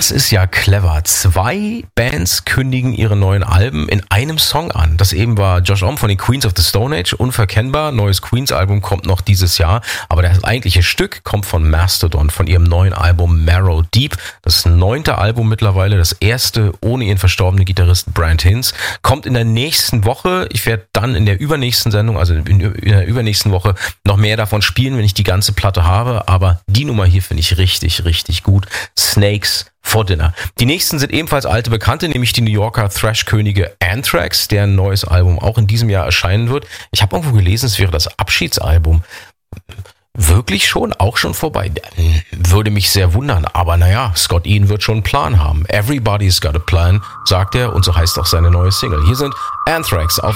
Das ist ja clever. 2 Bands kündigen ihre neuen Alben in einem Song an. Das eben war Josh Homme von den Queens of the Stone Age. Unverkennbar. Neues Queens-Album kommt noch dieses Jahr. Aber das eigentliche Stück kommt von Mastodon, von ihrem neuen Album Marrow Deep. Das 9. Album mittlerweile. Das erste ohne ihren verstorbenen Gitarristen Brent Hinds. Kommt in der nächsten Woche. Ich werde dann in der übernächsten Sendung, also in der übernächsten Woche, noch mehr davon spielen, wenn ich die ganze Platte habe. Aber die Nummer hier finde ich richtig, richtig gut. Snakes for Dinner. Die nächsten sind ebenfalls alte Bekannte, nämlich die New Yorker Thrash-Könige Anthrax, deren neues Album auch in diesem Jahr erscheinen wird. Ich habe irgendwo gelesen, es wäre das Abschiedsalbum. Wirklich schon? Auch schon vorbei? Würde mich sehr wundern, aber naja, Scott Ian wird schon einen Plan haben. Everybody's got a plan, sagt er, und so heißt auch seine neue Single. Hier sind Anthrax auf